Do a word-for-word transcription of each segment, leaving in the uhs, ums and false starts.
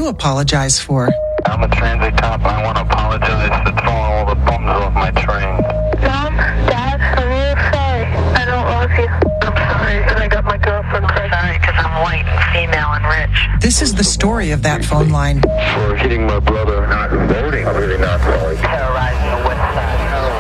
you apologize for? I'm a transit cop. I want to apologize for throwing all the bums off my train. Mom, Dad, I'm really sorry. I don't love you. I'm sorry, and I got my girlfriend pregnant. Sorry, because I'm white, female, and rich. This is the story of that phone line. For hitting my brother, not voting. I'm really not sorry. Terrorizing the West Side.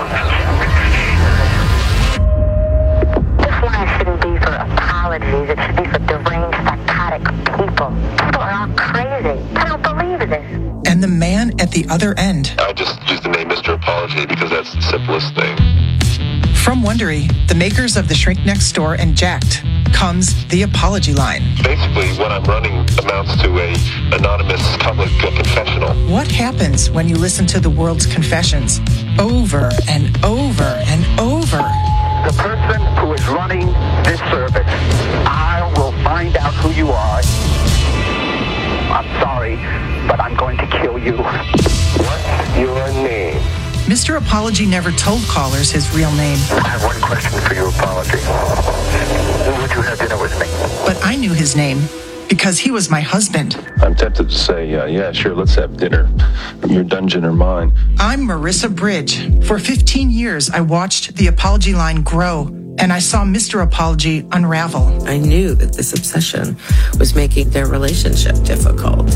This line shouldn't be for apologies. It should be for deranged, psychotic people. People are all crazy. I don't believe this. And the man at the other end. I just use the name Mister Apology because that's the simplest thing. From Wondery, the makers of The Shrink Next Door and Jacked, comes the Apology Line. Basically, what I'm running amounts to a anonymous public uh, confessional. What happens when you listen to the world's confessions over and over and over? The person who is running this service, I will find out who you are. I'm sorry, but I'm going to kill you. What's your name? Mister Apology never told callers his real name. I have one question for your apology. Would you have dinner with me? But I knew his name because he was my husband. I'm tempted to say, uh, yeah, sure, let's have dinner. Your dungeon or mine. I'm Marissa Bridge. For fifteen years, I watched the Apology Line grow, and I saw Mister Apology unravel. I knew that this obsession was making their relationship difficult.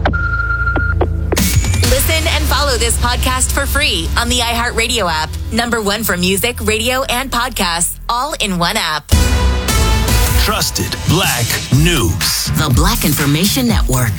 Listen and follow this podcast for free on the iHeartRadio app. Number one for music, radio, and podcasts, all in one app. Trusted Black News. The Black Information Network.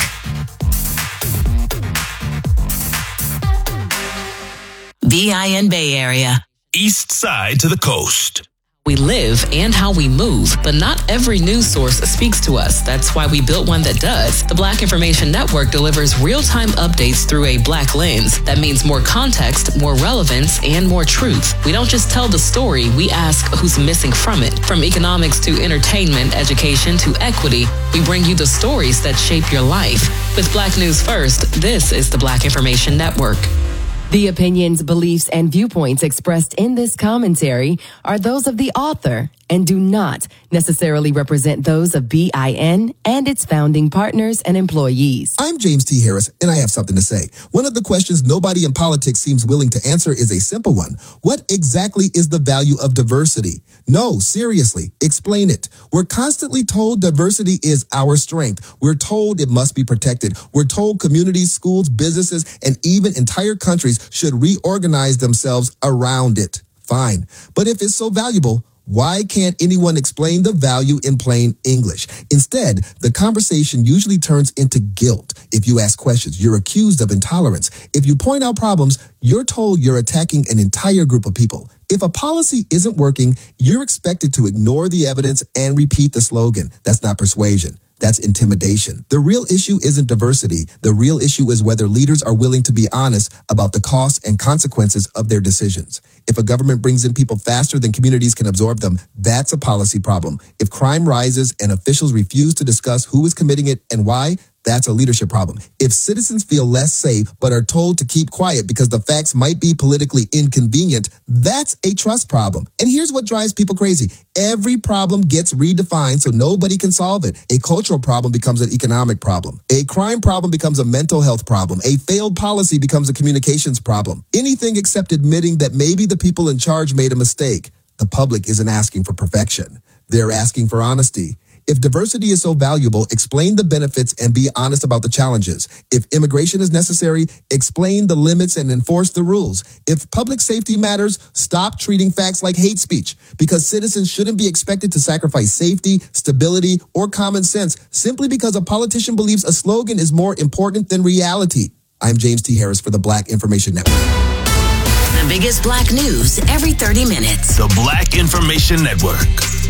B I N Bay Area. East side to the coast. We live and how we move, but not every news source speaks to us. That's why we built one that does. The Black Information Network delivers real-time updates through a black lens. That means more context, more relevance, and more truth. We don't just tell the story, we ask who's missing from it. From economics to entertainment, education to equity, we bring you the stories that shape your life. With Black News First, this is the Black Information Network. The opinions, beliefs, and viewpoints expressed in this commentary are those of the author and do not necessarily represent those of B I N and its founding partners and employees. I'm James T. Harris, and I have something to say. One of the questions nobody in politics seems willing to answer is a simple one. What exactly is the value of diversity? No, seriously, explain it. We're constantly told diversity is our strength. We're told it must be protected. We're told communities, schools, businesses, and even entire countries should reorganize themselves around it. Fine. But if it's so valuable, why can't anyone explain the value in plain English? Instead, the conversation usually turns into guilt. If you ask questions, you're accused of intolerance. If you point out problems, you're told you're attacking an entire group of people. If a policy isn't working, you're expected to ignore the evidence and repeat the slogan. That's not persuasion. That's intimidation. The real issue isn't diversity. The real issue is whether leaders are willing to be honest about the costs and consequences of their decisions. If a government brings in people faster than communities can absorb them, that's a policy problem. If crime rises and officials refuse to discuss who is committing it and why, that's a leadership problem. If citizens feel less safe but are told to keep quiet because the facts might be politically inconvenient, that's a trust problem. And here's what drives people crazy. Every problem gets redefined so nobody can solve it. A cultural problem becomes an economic problem. A crime problem becomes a mental health problem. A failed policy becomes a communications problem. Anything except admitting that maybe the people in charge made a mistake. The public isn't asking for perfection. They're asking for honesty. If diversity is so valuable, explain the benefits and be honest about the challenges. If immigration is necessary, explain the limits and enforce the rules. If public safety matters, stop treating facts like hate speech, because citizens shouldn't be expected to sacrifice safety, stability, or common sense simply because a politician believes a slogan is more important than reality. I'm James T. Harris for the Black Information Network. The biggest black news every thirty minutes. The Black Information Network.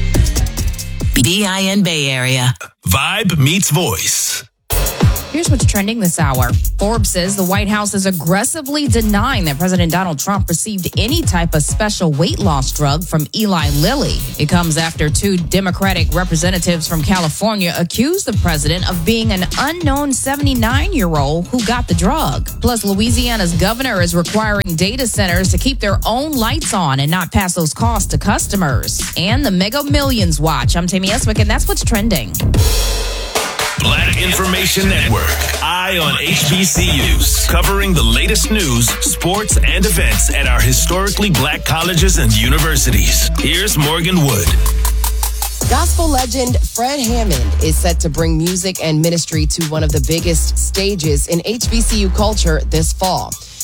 B I N Bay Area. Vibe meets voice. Here's what's trending this hour. Forbes says the White House is aggressively denying that President Donald Trump received any type of special weight loss drug from Eli Lilly. It comes after two Democratic representatives from California accused the president of being an unknown seventy-nine-year-old who got the drug. Plus, Louisiana's governor is requiring data centers to keep their own lights on and not pass those costs to customers. And the Mega Millions watch. I'm Tammy Eswick, and that's what's trending. Black Information Network. Eye on H B C Us. Covering the latest news, sports, and events at our historically black colleges and universities. Here's Morgan Wood. Gospel legend Fred Hammond is set to bring music and ministry to one of the biggest stages in H B C U culture this fall.